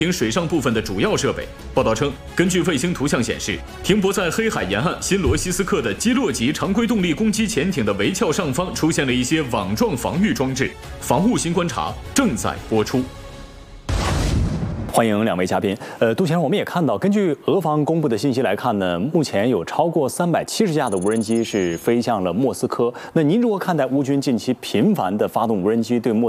水上部分的主要设备。报道称，根据卫星图像显示，停泊在黑海沿岸新罗西斯克的基洛级常规动力攻击潜艇的桅壳上方出现了一些网状防御装置。防务新观察正在播出。 欢迎两位嘉宾。杜先生，我们也看到，根据俄方公布的信息来看呢，目前有超过370架的无人机是飞向了莫斯科。那您如何看待乌军近期频繁的发动无人机对莫